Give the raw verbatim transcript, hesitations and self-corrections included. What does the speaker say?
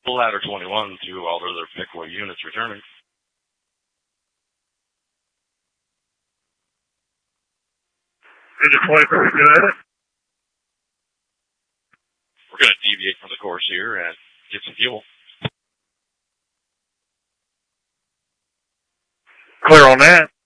Ladder twenty-one to all other Pickaway units returning. Engine twenty-four, good. We're going to deviate from the course here and get some fuel. Clear on that.